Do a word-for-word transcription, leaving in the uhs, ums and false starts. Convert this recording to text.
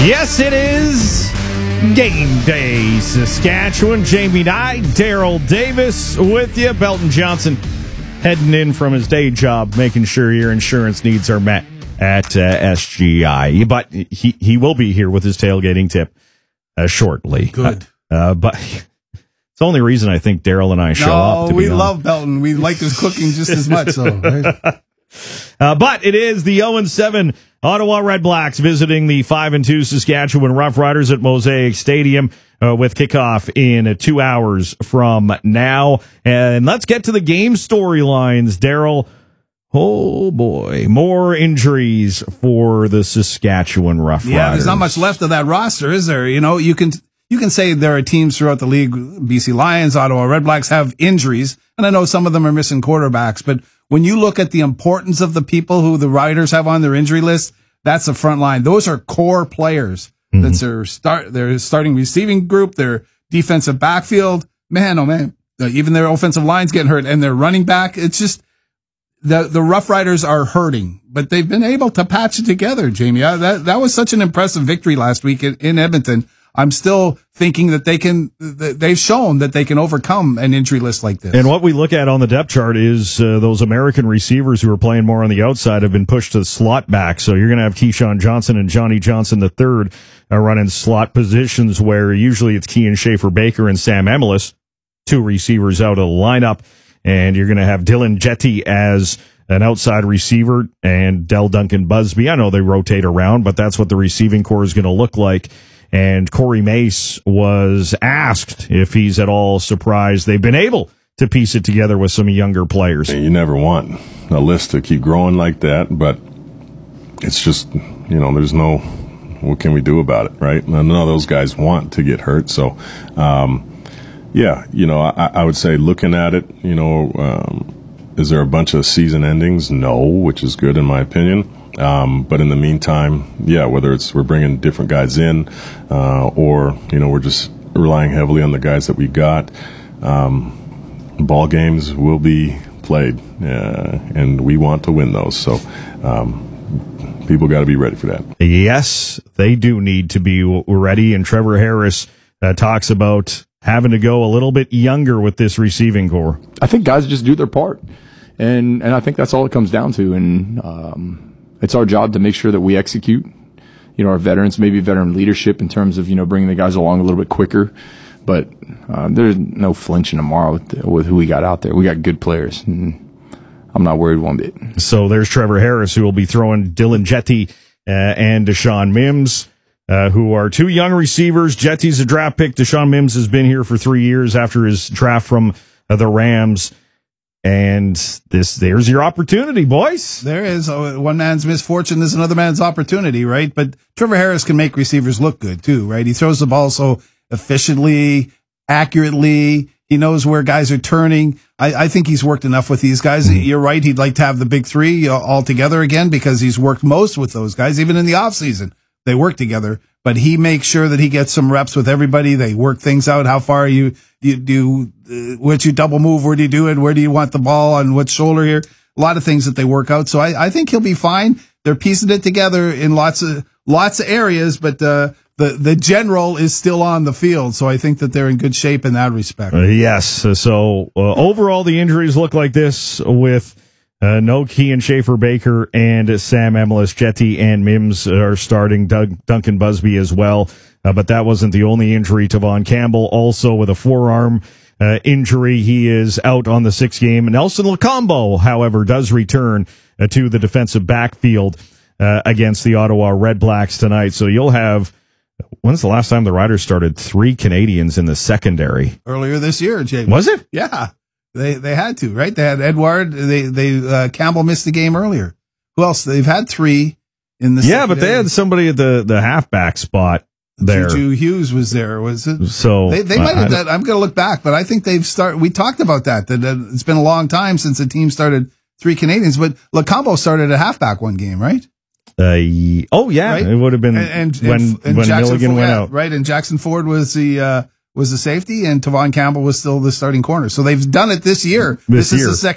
Yes, it is game day, Saskatchewan. Jamie Nye, Daryl Davis with you. Belton Johnson heading in from his day job, making sure your insurance needs are met at uh, S G I. But he, he will be here with his tailgating tip uh, shortly. Good. Uh, uh, but it's the only reason I think Daryl and I show no, up. To we be love honest. Belton. We like his cooking just as much. So, right? Uh, but it is the oh and seven Ottawa Redblacks visiting the five and two Saskatchewan Roughriders at Mosaic Stadium uh, with kickoff in uh, two hours from now. And let's get to the game storylines, Daryl. Oh, boy. More injuries for the Saskatchewan Roughriders. Yeah, there's not much left of that roster, is there? You know, you can you can say there are teams throughout the league, B C Lions, Ottawa Redblacks, have injuries, and I know some of them are missing quarterbacks, but when you look at the importance of the people who the Riders have on their injury list, that's the front line. Those are core players. Mm-hmm. That's their start, their starting receiving group, their defensive backfield. Man, oh man, even their offensive line's getting hurt, and their running back. It's just the the Rough Riders are hurting, but they've been able to patch it together. Jamie, I, that that was such an impressive victory last week in, in Edmonton. I'm still thinking that they can, they've shown that they can overcome an injury list like this. And what we look at on the depth chart is uh, those American receivers who are playing more on the outside have been pushed to the slot back. So you're going to have Keyshawn Johnson and Johnny Johnson the third uh, running slot positions where usually it's Kean Schaefer-Baker and Sam Emelis, two receivers out of the lineup. And you're going to have Dylan Jetty as an outside receiver and Del Duncan Busby. I know they rotate around, but that's what the receiving core is going to look like. And Corey Mace was asked if he's at all surprised they've been able to piece it together with some younger players. You never want a list to keep growing like that, but it's just, you know, there's no, what can we do about it, right? None of those guys want to get hurt. So, um, yeah, you know, I, I would say looking at it, you know, um, is there a bunch of season endings? No, which is good in my opinion. Um, but in the meantime, yeah, whether it's we're bringing different guys in, uh, or, you know, we're just relying heavily on the guys that we got, um, ball games will be played, uh, and we want to win those. So, um, people got to be ready for that. Yes, they do need to be ready. And Trevor Harris uh, talks about having to go a little bit younger with this receiving core. I think guys just do their part. And, and I think that's all it comes down to. And, um, it's our job to make sure that we execute, you know, our veterans, maybe veteran leadership in terms of, you know, bringing the guys along a little bit quicker. But uh, there's no flinching tomorrow with, with who we got out there. We got good players, and I'm not worried one bit. So there's Trevor Harris, who will be throwing Dylan Jetty uh, and Deshaun Mims, uh, who are two young receivers. Jetty's a draft pick. Deshaun Mims has been here for three years after his draft from uh, the Rams. And this, there's your opportunity, boys. There is. One man's misfortune is another man's opportunity, right? But Trevor Harris can make receivers look good too, right? He throws the ball so efficiently, accurately. He knows where guys are turning. I, I think he's worked enough with these guys. You're right. He'd like to have the big three all together again because he's worked most with those guys, even in the off season. They work together, but he makes sure that he gets some reps with everybody. They work things out. How far you, you do, uh, what you double move, where do you do it? Where do you want the ball on what shoulder here? A lot of things that they work out. So I, I think he'll be fine. They're piecing it together in lots of, lots of areas, but, uh, the, the general is still on the field. So I think that they're in good shape in that respect. Uh, yes. So uh, overall, the injuries look like this with, Uh, no Kean Schaefer-Baker and Sam Emelis. Jetty and Mims are starting. Doug, Duncan Busby as well. Uh, but that wasn't the only injury. Tavon Campbell also with a forearm uh, injury. He is out on the sixth game. Nelson Lacombo, however, does return uh, to the defensive backfield uh, against the Ottawa Redblacks tonight. So you'll have, when's the last time the Riders started three Canadians in the secondary? Earlier this year, Jay. Was it? Yeah. They they had to, right? They had Edward. They they uh, Campbell missed the game earlier. Who else? They've had three in the yeah, but they had somebody at the, the halfback spot there. Juju Hughes was there, was it? So they they might have. Done, I'm going to look back, but I think they've started. We talked about that. That uh, it's been a long time since the team started three Canadians, but Lacombo started at halfback one game, right? Uh, oh yeah, right? It would have been and, and, when and, and when Jackson Milligan Ford, went yeah, out, right? And Jackson Ford was the. Uh, was the safety, and Tavon Campbell was still the starting corner. So they've done it this year. This, this year. is the second